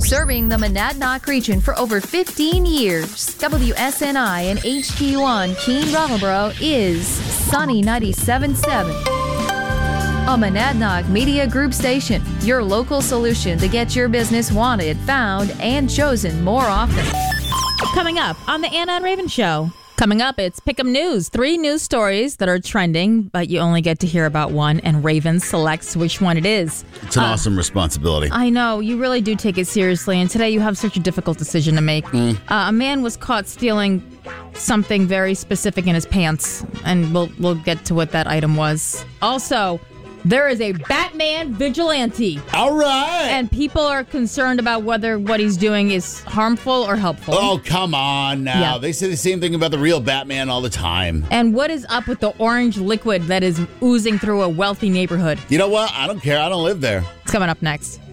Serving the Monadnock region for over 15 years, WSNI and HD1 Keene Brattleboro is Sunny 97.7. A Monadnock Media Group station, your local solution to get your business wanted, found, and chosen more often. Coming up on the Anna and Raven Show. Coming up, it's Pick'em News. 3 news stories that are trending, but you only get to hear about one, and Raven selects which one it is. It's an awesome responsibility. I know. You really do take it seriously, and today you have such a difficult decision to make. A man was caught stealing something very specific in his pants, and we'll get to what that item was. Also, there is a Batman vigilante. All right. And people are concerned about whether what he's doing is harmful or helpful. Oh, come on now. Yeah. They say the same thing about the real Batman all the time. And what is up with the orange liquid that is oozing through a wealthy neighborhood? You know what? I don't care. I don't live there. It's coming up next.